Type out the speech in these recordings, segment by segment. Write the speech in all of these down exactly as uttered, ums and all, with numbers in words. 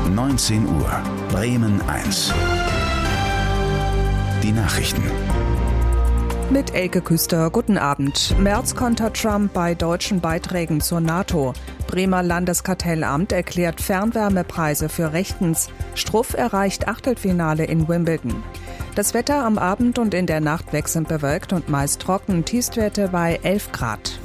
neunzehn Uhr. Bremen eins. Die Nachrichten. Mit Elke Küster, guten Abend. Merz kontert Trump bei deutschen Beiträgen zur NATO. Bremer Landeskartellamt erklärt Fernwärmepreise für rechtens. Struff erreicht Achtelfinale in Wimbledon. Das Wetter am Abend und in der Nacht wechselnd bewölkt und meist trocken, Tiefstwerte bei elf Grad.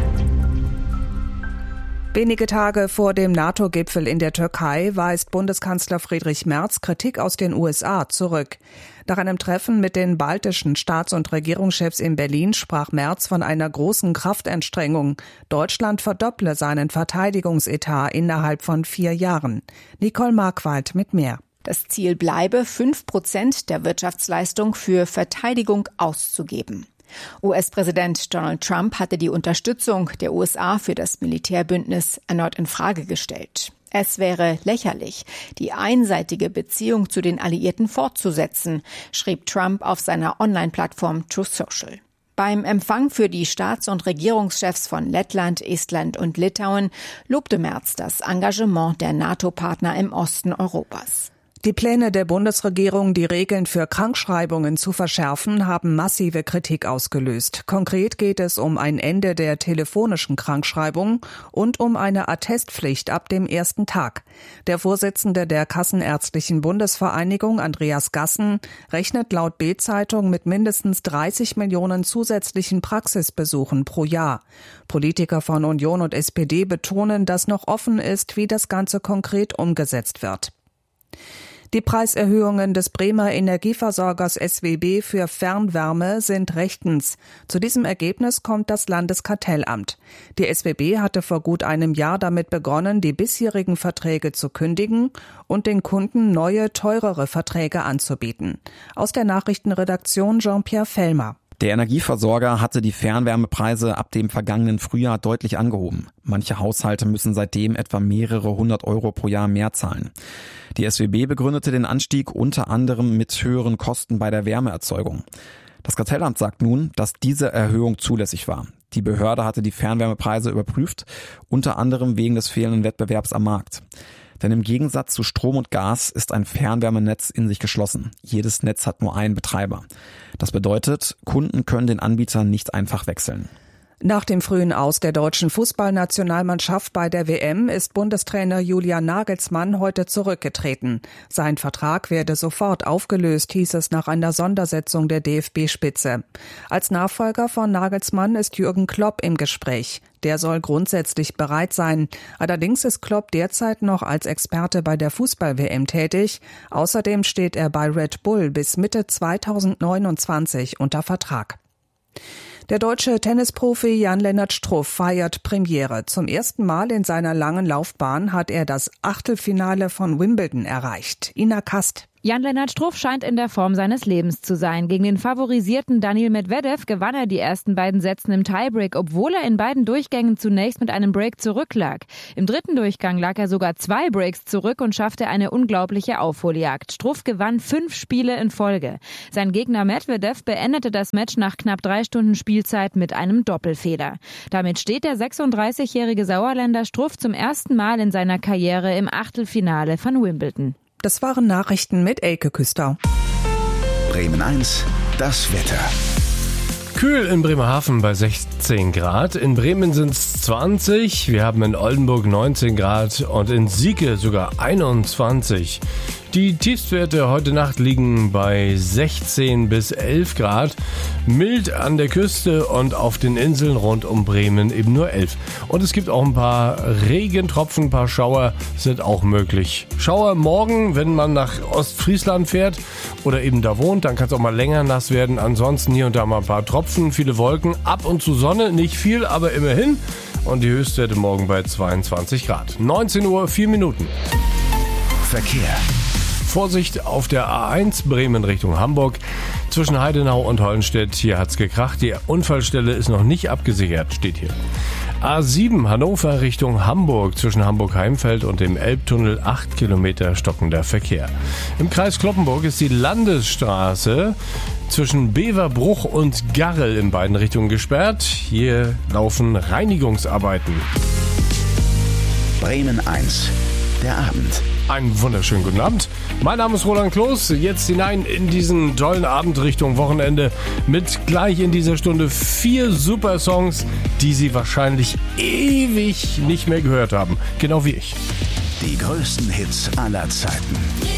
Wenige Tage vor dem NATO-Gipfel in der Türkei weist Bundeskanzler Friedrich Merz Kritik aus den U S A zurück. Nach einem Treffen mit den baltischen Staats- und Regierungschefs in Berlin sprach Merz von einer großen Kraftanstrengung. Deutschland verdopple seinen Verteidigungsetat innerhalb von vier Jahren. Nicole Markwald mit mehr. Das Ziel bleibe, fünf Prozent der Wirtschaftsleistung für Verteidigung auszugeben. U S-Präsident Donald Trump hatte die Unterstützung der U S A für das Militärbündnis erneut in Frage gestellt. Es wäre lächerlich, die einseitige Beziehung zu den Alliierten fortzusetzen, schrieb Trump auf seiner Online-Plattform Truth Social. Beim Empfang für die Staats- und Regierungschefs von Lettland, Estland und Litauen lobte Merz das Engagement der NATO-Partner im Osten Europas. Die Pläne der Bundesregierung, die Regeln für Krankschreibungen zu verschärfen, haben massive Kritik ausgelöst. Konkret geht es um ein Ende der telefonischen Krankschreibung und um eine Attestpflicht ab dem ersten Tag. Der Vorsitzende der Kassenärztlichen Bundesvereinigung, Andreas Gassen, rechnet laut Bild-Zeitung mit mindestens dreißig Millionen zusätzlichen Praxisbesuchen pro Jahr. Politiker von Union und S P D betonen, dass noch offen ist, wie das Ganze konkret umgesetzt wird. Die Preiserhöhungen des Bremer Energieversorgers S W B für Fernwärme sind rechtens. Zu diesem Ergebnis kommt das Landeskartellamt. Die S W B hatte vor gut einem Jahr damit begonnen, die bisherigen Verträge zu kündigen und den Kunden neue, teurere Verträge anzubieten. Aus der Nachrichtenredaktion Jean-Pierre Fellmer. Der Energieversorger hatte die Fernwärmepreise ab dem vergangenen Frühjahr deutlich angehoben. Manche Haushalte müssen seitdem etwa mehrere hundert Euro pro Jahr mehr zahlen. Die S W B begründete den Anstieg unter anderem mit höheren Kosten bei der Wärmeerzeugung. Das Kartellamt sagt nun, dass diese Erhöhung zulässig war. Die Behörde hatte die Fernwärmepreise überprüft, unter anderem wegen des fehlenden Wettbewerbs am Markt. Denn im Gegensatz zu Strom und Gas ist ein Fernwärmenetz in sich geschlossen. Jedes Netz hat nur einen Betreiber. Das bedeutet, Kunden können den Anbieter nicht einfach wechseln. Nach dem frühen Aus der deutschen Fußballnationalmannschaft bei der W M ist Bundestrainer Julian Nagelsmann heute zurückgetreten. Sein Vertrag werde sofort aufgelöst, hieß es nach einer Sondersetzung der D F B-Spitze. Als Nachfolger von Nagelsmann ist Jürgen Klopp im Gespräch. Der soll grundsätzlich bereit sein. Allerdings ist Klopp derzeit noch als Experte bei der Fußball-W M tätig. Außerdem steht er bei Red Bull bis Mitte zweitausendneunundzwanzig unter Vertrag. Der deutsche Tennisprofi Jan-Lennart Struff feiert Premiere. Zum ersten Mal in seiner langen Laufbahn hat er das Achtelfinale von Wimbledon erreicht. Ina Kast. Jan-Lennart Struff scheint in der Form seines Lebens zu sein. Gegen den favorisierten Daniil Medvedev gewann er die ersten beiden Sätze im Tiebreak, obwohl er in beiden Durchgängen zunächst mit einem Break zurücklag. Im dritten Durchgang lag er sogar zwei Breaks zurück und schaffte eine unglaubliche Aufholjagd. Struff gewann fünf Spiele in Folge. Sein Gegner Medvedev beendete das Match nach knapp drei Stunden Spielzeit mit einem Doppelfehler. Damit steht der sechsunddreißigjährige Sauerländer Struff zum ersten Mal in seiner Karriere im Achtelfinale von Wimbledon. Das waren Nachrichten mit Elke Küster. Bremen eins, das Wetter. Kühl in Bremerhaven bei sechzehn Grad, in Bremen sind es zwanzig, wir haben in Oldenburg neunzehn Grad und in Sieke sogar einundzwanzig. Die Tiefstwerte heute Nacht liegen bei sechzehn bis elf Grad, mild an der Küste und auf den Inseln rund um Bremen eben nur elf. Und es gibt auch ein paar Regentropfen, ein paar Schauer sind auch möglich. Schauer morgen, wenn man nach Ostfriesland fährt oder eben da wohnt, dann kann es auch mal länger nass werden. Ansonsten hier und da mal ein paar Tropfen, viele Wolken, ab und zu Sonne, nicht viel, aber immerhin. Und die Höchstwerte morgen bei zweiundzwanzig Grad. neunzehn Uhr, vier Minuten. Verkehr. Vorsicht auf der A eins Bremen Richtung Hamburg. Zwischen Heidenau und Hollenstedt, hier hat's gekracht. Die Unfallstelle ist noch nicht abgesichert, steht hier. A sieben Hannover Richtung Hamburg. Zwischen Hamburg-Heimfeld und dem Elbtunnel acht Kilometer stockender Verkehr. Im Kreis Cloppenburg ist die Landesstraße zwischen Beverbruch und Garrel in beiden Richtungen gesperrt. Hier laufen Reinigungsarbeiten. Bremen eins. der Abend. Einen wunderschönen guten Abend. Mein Name ist Roland Kloß. Jetzt hinein in diesen tollen Abend Richtung Wochenende mit gleich in dieser Stunde vier super Songs, die Sie wahrscheinlich ewig nicht mehr gehört haben. Genau wie ich. Die größten Hits aller Zeiten.